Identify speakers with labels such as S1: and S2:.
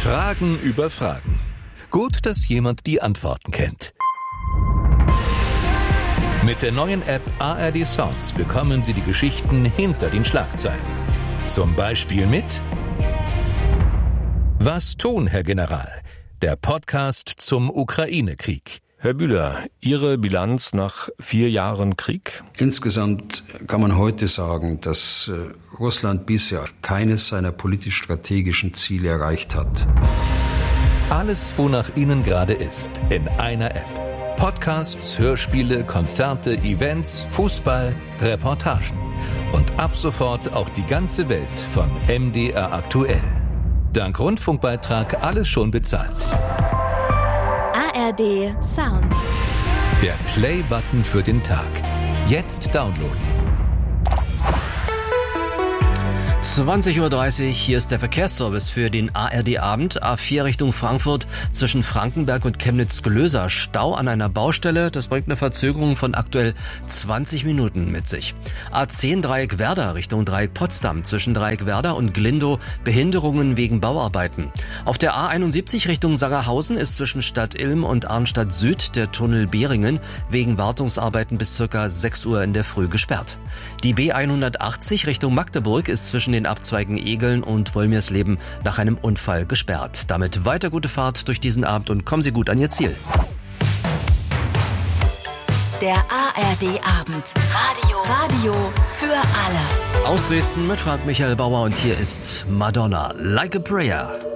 S1: Fragen über Fragen. Gut, dass jemand die Antworten kennt. Mit der neuen App ARD Sounds bekommen Sie die Geschichten hinter den Schlagzeilen. Zum Beispiel mit Was tun, Herr General? Der Podcast zum Ukraine-Krieg.
S2: Herr Bühler, Ihre Bilanz nach 4 Jahren Krieg?
S3: Insgesamt kann man heute sagen, dass Russland bisher keines seiner politisch-strategischen Ziele erreicht hat.
S1: Alles, wonach Ihnen gerade ist, in einer App. Podcasts, Hörspiele, Konzerte, Events, Fußball, Reportagen. Und ab sofort auch die ganze Welt von MDR aktuell. Dank Rundfunkbeitrag alles schon bezahlt.
S4: ARD Sounds.
S1: Der Play-Button für den Tag. Jetzt downloaden.
S5: 20:30 Uhr, hier ist der Verkehrsservice für den ARD-Abend. A4 Richtung Frankfurt zwischen Frankenberg und Chemnitz-Glöser. Stau an einer Baustelle, das bringt eine Verzögerung von aktuell 20 Minuten mit sich. A10 Dreieck Werder Richtung Dreieck Potsdam zwischen Dreieck Werder und Glindow. Behinderungen wegen Bauarbeiten. Auf der A71 Richtung Sangerhausen ist zwischen Stadt Ilm und Arnstadt Süd der Tunnel Behringen wegen Wartungsarbeiten bis ca. 6 Uhr in der Früh gesperrt. Die B180 Richtung Magdeburg ist zwischen den Abzweigen Egeln und Wolmirsleben nach einem Unfall gesperrt. Damit weiter gute Fahrt durch diesen Abend und kommen Sie gut an Ihr Ziel.
S4: Der ARD-Abend. Radio für alle.
S5: Aus Dresden mit Frank Michael Bauer und hier ist Madonna, Like a Prayer.